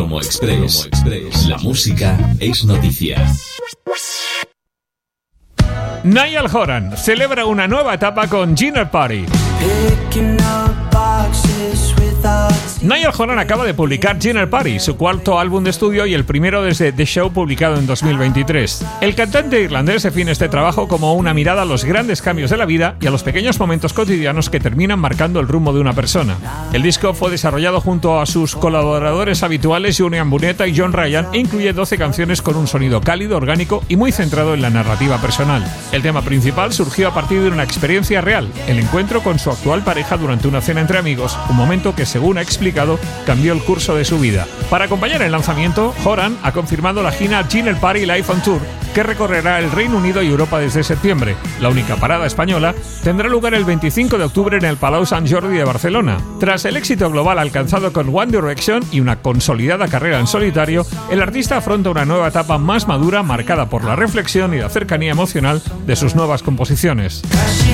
Promo Express. La música es noticia. Niall Horan celebra una nueva etapa con Dinner Party. Niall Horan acaba de publicar Dinner Party, su cuarto álbum de estudio y el primero desde The Show, publicado en 2023. El cantante irlandés define este trabajo como una mirada a los grandes cambios de la vida y a los pequeños momentos cotidianos que terminan marcando el rumbo de una persona. El disco fue desarrollado junto a sus colaboradores habituales Julian Bunetta y John Ryan e incluye 12 canciones con un sonido cálido, orgánico y muy centrado en la narrativa personal. El tema principal surgió a partir de una experiencia real, el encuentro con su actual pareja durante una cena entre amigos, un momento que, según ha explicado, cambió el curso de su vida. Para acompañar el lanzamiento, Horan ha confirmado la gira Dinner Party Live on Tour, que recorrerá el Reino Unido y Europa desde septiembre. La única parada española tendrá lugar el 25 de octubre en el Palau Sant Jordi de Barcelona. Tras el éxito global alcanzado con One Direction y una consolidada carrera en solitario, el artista afronta una nueva etapa más madura, marcada por la reflexión y la cercanía emocional de sus nuevas composiciones.